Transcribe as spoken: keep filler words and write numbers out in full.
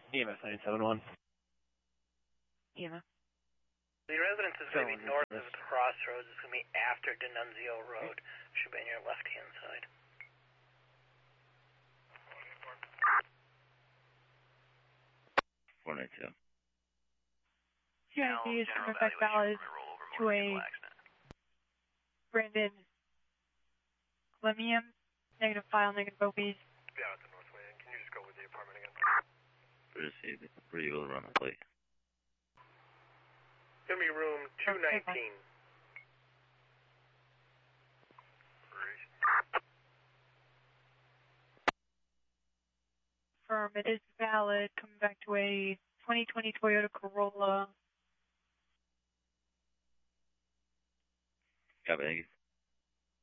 E M S nine seven one. E M S. The residence is going to be north of the crossroads. It's going to be after D'Annunzio Road. Should be on your left-hand side. four nine two. C I D is coming back valid to a Brandon Clemium, negative file, negative O Bs. Yeah, at the northway. Can you just go with the apartment again? Proceed. Where you will run the plate. It's going to be room two nineteen. Firm, it is valid, coming back to a twenty twenty Toyota Corolla. Copy, thank you.